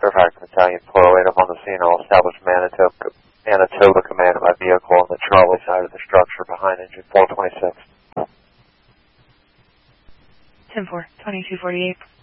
Surfactant Battalion 408 up on the scene. I'll establish Manitoba command of my vehicle on the Charlie side of the structure behind engine 426. 10-4, 2248.